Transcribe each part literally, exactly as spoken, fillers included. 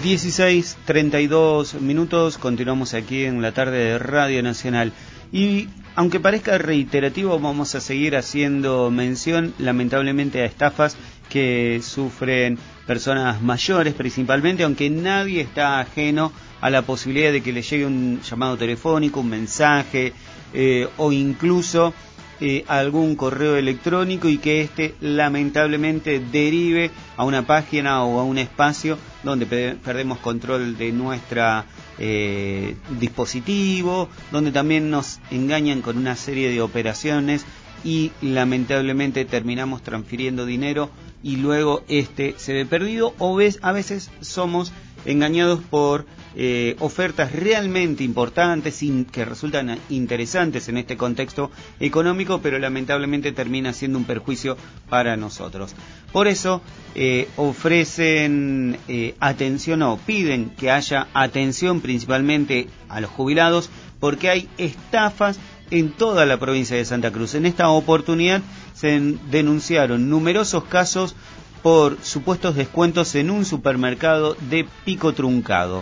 dieciséis treinta y dos minutos, continuamos aquí en la tarde de Radio Nacional. Y aunque parezca reiterativo, vamos a seguir haciendo mención, lamentablemente, a estafas que sufren personas mayores principalmente, aunque nadie está ajeno a la posibilidad de que le llegue un llamado telefónico, un mensaje eh, o incluso eh, algún correo electrónico y que éste lamentablemente derive a una página o a un espacio donde pe- perdemos control de nuestra eh, dispositivo, donde también nos engañan con una serie de operaciones y lamentablemente terminamos transfiriendo dinero y luego este se ve perdido, o ves, a veces somos engañados por eh, ofertas realmente importantes sin, que resultan interesantes en este contexto económico, pero lamentablemente termina siendo un perjuicio para nosotros. Por eso eh, ofrecen eh, atención o piden que haya atención principalmente a los jubilados, porque hay estafas en toda la provincia de Santa Cruz. En esta oportunidad se denunciaron numerosos casos por supuestos descuentos en un supermercado de Pico Truncado.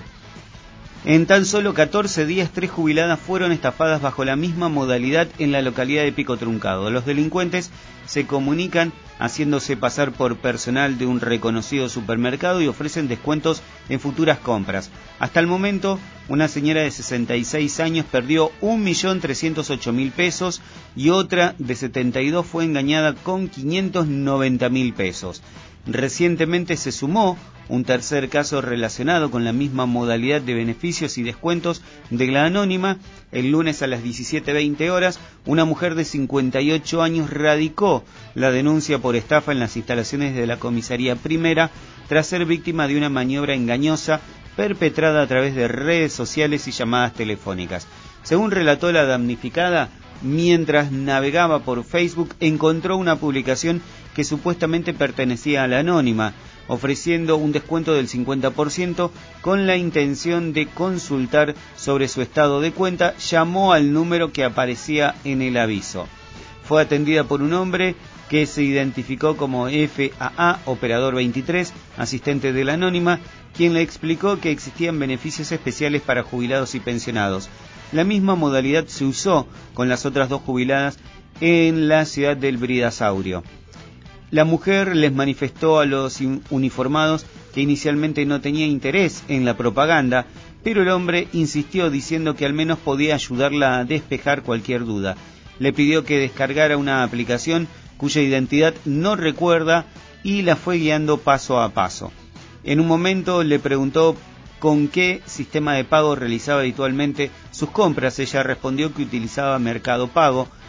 En tan solo catorce días, tres jubiladas fueron estafadas bajo la misma modalidad en la localidad de Pico Truncado. Los delincuentes se comunican haciéndose pasar por personal de un reconocido supermercado y ofrecen descuentos en futuras compras. Hasta el momento, una señora de sesenta y seis años perdió un millón trescientos ocho mil pesos y otra de setenta y dos fue engañada con quinientos noventa mil pesos. Recientemente se sumó un tercer caso relacionado con la misma modalidad de beneficios y descuentos de la anónima. El lunes a las diecisiete veinte horas, una mujer de cincuenta y ocho años radicó la denuncia por estafa en las instalaciones de la comisaría primera tras ser víctima de una maniobra engañosa perpetrada a través de redes sociales y llamadas telefónicas. Según relató la damnificada, mientras navegaba por Facebook encontró una publicación que supuestamente pertenecía a la anónima, ofreciendo un descuento del cincuenta por ciento con la intención de consultar sobre su estado de cuenta. Llamó al número que aparecía en el aviso. Fue atendida por un hombre que se identificó como F A A, operador veintitrés, asistente de la anónima, quien le explicó que existían beneficios especiales para jubilados y pensionados. La misma modalidad se usó con las otras dos jubiladas en la ciudad del Bridasaurio. La mujer les manifestó a los uniformados que inicialmente no tenía interés en la propaganda, pero el hombre insistió diciendo que al menos podía ayudarla a despejar cualquier duda. Le pidió que descargara una aplicación cuya identidad no recuerda y la fue guiando paso a paso. En un momento le preguntó con qué sistema de pago realizaba habitualmente sus compras. Ella respondió que utilizaba Mercado Pago,